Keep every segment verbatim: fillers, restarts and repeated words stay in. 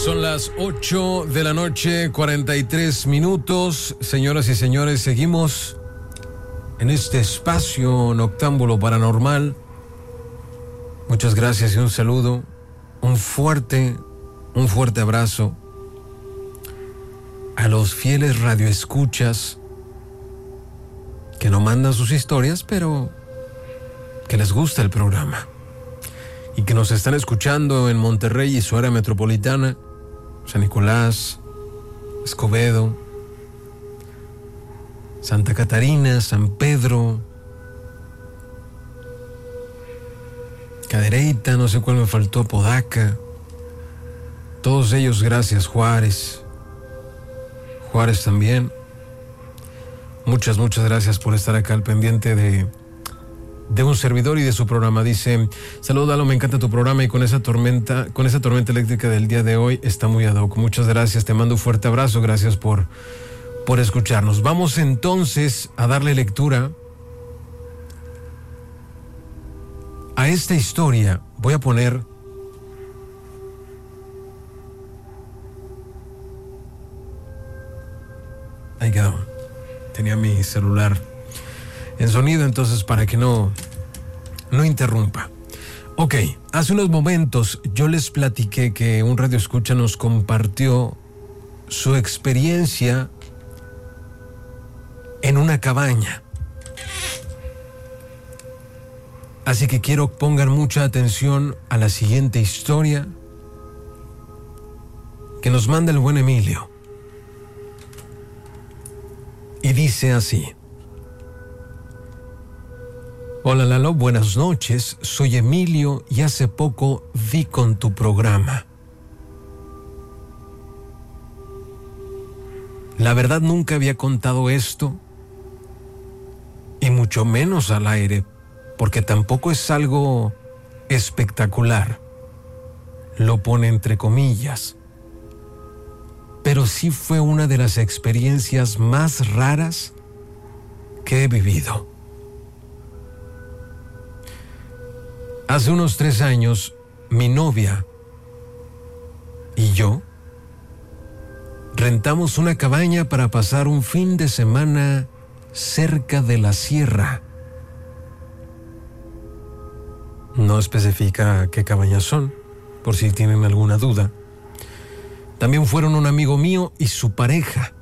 Son las ocho de la noche, cuarenta y tres minutos. Señoras y señores, seguimos en este espacio noctámbulo paranormal. Muchas gracias y un saludo, un fuerte, un fuerte abrazo a los fieles radioescuchas que no mandan sus historias, pero que les gusta el programa y que nos están escuchando en Monterrey y su área metropolitana, San Nicolás, Escobedo, Santa Catarina, San Pedro, Cadereyta, no sé cuál me faltó, Apodaca. Todos ellos, gracias. Juárez, Juárez también. Muchas, muchas gracias por estar acá al pendiente de, de un servidor y de su programa. Dice: saludos, Lalo, me encanta tu programa y con esa tormenta, con esa tormenta eléctrica del día de hoy está muy ad hoc. Muchas gracias, te mando un fuerte abrazo, gracias por, por escucharnos. Vamos entonces a darle lectura a esta historia. Voy a poner ahí quedó. Tenía mi celular en sonido, entonces para que no, no interrumpa. Ok, hace unos momentos yo les platiqué que un radioescucha nos compartió su experiencia en una cabaña. Así que quiero que pongan mucha atención a la siguiente historia que nos manda el buen Emilio. Y dice así: hola Lalo, buenas noches, soy Emilio y hace poco di con tu programa. La verdad nunca había contado esto, y mucho menos al aire, porque tampoco es algo espectacular. Lo pone entre comillas. Pero sí fue una de las experiencias más raras que he vivido. Hace unos tres años, mi novia y yo rentamos una cabaña para pasar un fin de semana cerca de la sierra. No especifica qué cabañas son, por si tienen alguna duda. También fueron un amigo mío y su pareja.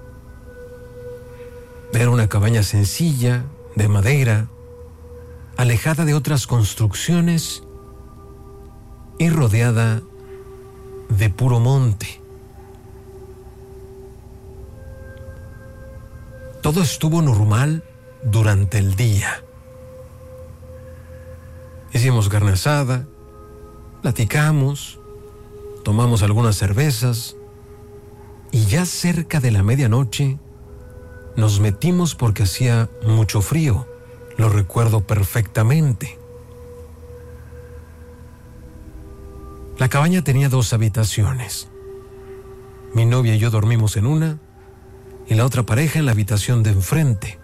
Era una cabaña sencilla, de madera, alejada de otras construcciones y rodeada de puro monte. Todo estuvo normal durante el día. Hicimos carne asada, platicamos, tomamos algunas cervezas y ya cerca de la medianoche nos metimos porque hacía mucho frío. Lo recuerdo perfectamente. La cabaña tenía dos habitaciones. Mi novia y yo dormimos en una y la otra pareja en la habitación de enfrente.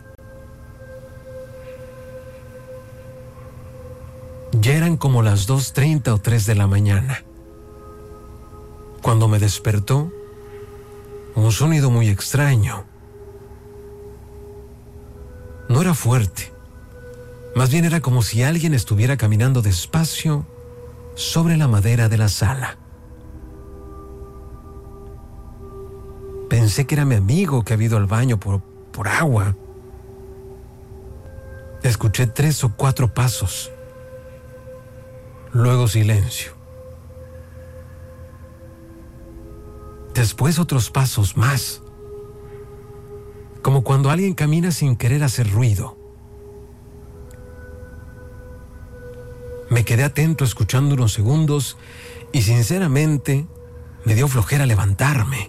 Ya eran como las dos treinta o tres de la mañana cuando me despertó un sonido muy extraño. No era fuerte, más bien era como si alguien estuviera caminando despacio sobre la madera de la sala. Pensé que era mi amigo que había ido al baño por, por agua. Escuché tres o cuatro pasos, luego silencio. Después otros pasos más, como cuando alguien camina sin querer hacer ruido. Me quedé atento escuchando unos segundos y sinceramente me dio flojera levantarme.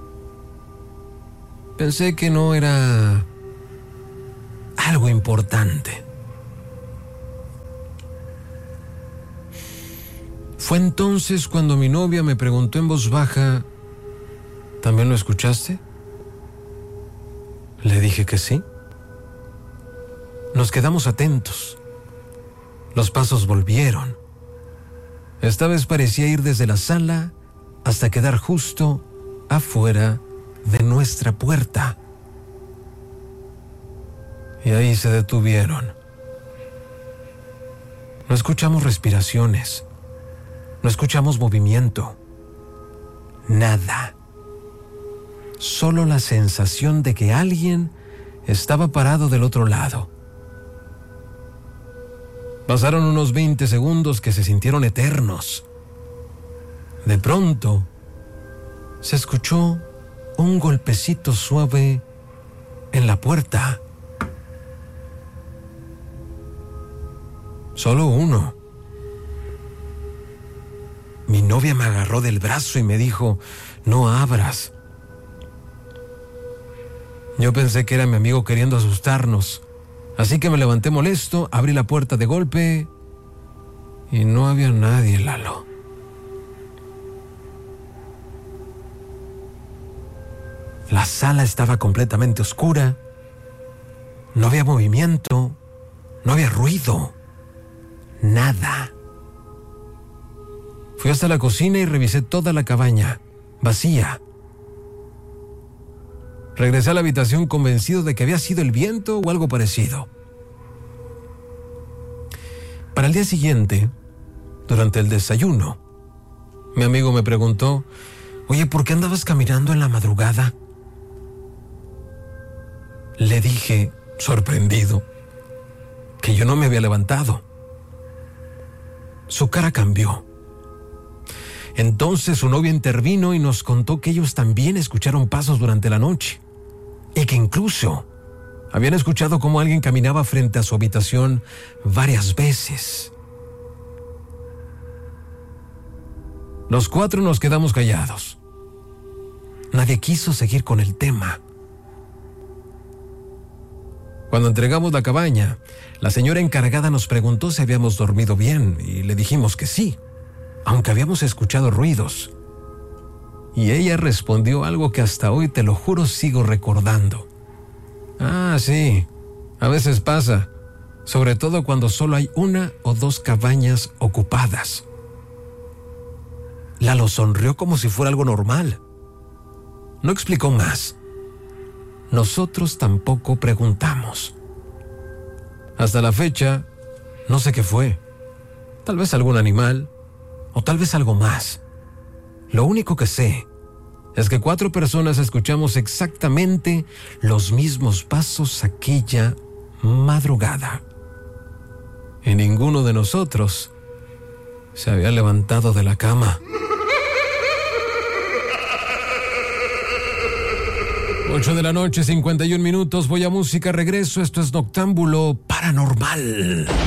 Pensé que no era algo importante. Fue entonces cuando mi novia me preguntó en voz baja: ¿también lo escuchaste? Le dije que sí. Nos quedamos atentos. Los pasos volvieron. Esta vez parecía ir desde la sala hasta quedar justo afuera de nuestra puerta. Y ahí se detuvieron. No escuchamos respiraciones, no escuchamos movimiento, nada. Solo la sensación de que alguien estaba parado del otro lado. Pasaron unos veinte segundos que se sintieron eternos. De pronto, se escuchó un golpecito suave en la puerta. Solo uno. Mi novia me agarró del brazo y me dijo, no abras. Yo pensé que era mi amigo queriendo asustarnos, así que me levanté molesto, abrí la puerta de golpe y no había nadie, Lalo. La sala estaba completamente oscura, no había movimiento, no había ruido, nada. Fui hasta la cocina y revisé toda la cabaña, vacía. Regresé a la habitación convencido de que había sido el viento o algo parecido. Para el día siguiente, durante el desayuno, mi amigo me preguntó, oye, ¿por qué andabas caminando en la madrugada? Le dije, sorprendido, que yo no me había levantado. Su cara cambió. Entonces su novia intervino y nos contó que ellos también escucharon pasos durante la noche y que incluso habían escuchado cómo alguien caminaba frente a su habitación varias veces. Los cuatro nos quedamos callados. Nadie quiso seguir con el tema. Cuando entregamos la cabaña, la señora encargada nos preguntó si habíamos dormido bien y le dijimos que sí, aunque habíamos escuchado ruidos. Y ella respondió algo que hasta hoy, te lo juro, sigo recordando. Ah, sí, a veces pasa, sobre todo cuando solo hay una o dos cabañas ocupadas. Lalo sonrió como si fuera algo normal. No explicó más. Nosotros tampoco preguntamos. Hasta la fecha, no sé qué fue. Tal vez algún animal, o tal vez algo más. Lo único que sé es que cuatro personas escuchamos exactamente los mismos pasos aquella madrugada. Y ninguno de nosotros se había levantado de la cama. ocho de la noche, cincuenta y un minutos. Voy a música, regreso. Esto es Noctámbulo Paranormal.